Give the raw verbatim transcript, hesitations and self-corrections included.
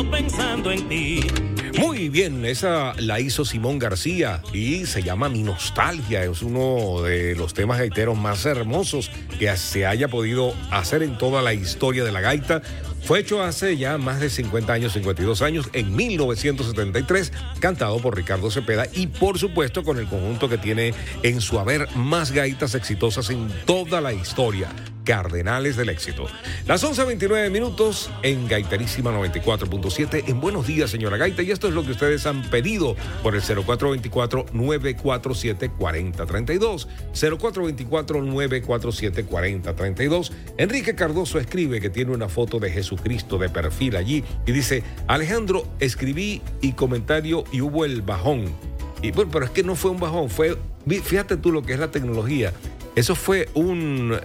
Pensando en ti. Muy bien, esa la hizo Simón García y se llama Mi Nostalgia. Es uno de los temas gaiteros más hermosos que se haya podido hacer en toda la historia de la gaita. Fue hecho hace ya más de cincuenta años, cincuenta y dos años, en mil novecientos setenta y tres, cantado por Ricardo Cepeda y por supuesto con el conjunto que tiene en su haber más gaitas exitosas en toda la historia, Cardenales del Éxito. Las once veintinueve minutos en Gaiterísima noventa y cuatro punto siete. En Buenos Días, señora Gaita, y esto es lo que ustedes han pedido por el cero cuatro dos cuatro, nueve cuatro siete, cuatro cero tres dos. cero cuatro dos cuatro, nueve cuatro siete, cuatro cero tres dos. Enrique Cardoso escribe que tiene una foto de Jesucristo de perfil allí y dice: Alejandro, escribí y comentario y hubo el bajón. Y bueno, pero es que no fue un bajón, fue, fíjate tú lo que es la tecnología. Eso fue un